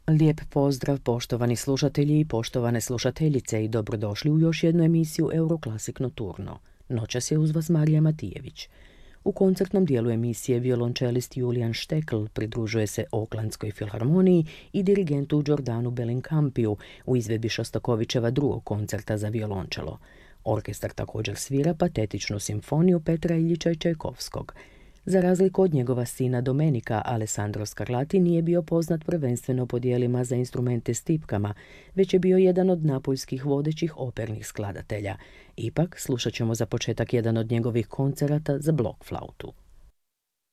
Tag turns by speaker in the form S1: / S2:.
S1: Lijep pozdrav poštovani slušatelji i poštovane slušateljice i dobrodošli u još jednu emisiju Euroclassic Nocturno. Noćas je uz vas Marija Matijević. U koncertnom dijelu emisije violončelist Julian Štekl pridružuje se Oaklandskoj filharmoniji i dirigentu Giordanu Bellincampiju u izvedbi Šostakovićeva drugog koncerta za violončelo. Orkestar također svira patetičnu simfoniju Petra Iljiča i Čajkovskog. Za razliku od njegova sina Domenika, Alessandro Scarlatti nije bio poznat prvenstveno po dijelima za instrumente s tipkama, već je bio jedan od napoljskih vodećih opernih skladatelja. Ipak, slušat ćemo za početak jedan od njegovih koncerata za blok flautu.